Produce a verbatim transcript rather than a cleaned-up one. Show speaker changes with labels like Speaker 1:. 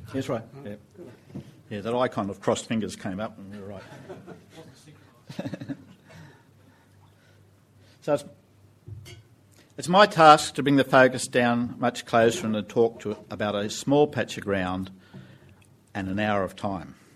Speaker 1: Yes, right. Yeah. Yeah, that icon of crossed fingers came up and we were right. So it's, it's my task to bring the focus down much closer and to talk to about a small patch of ground and an hour of time.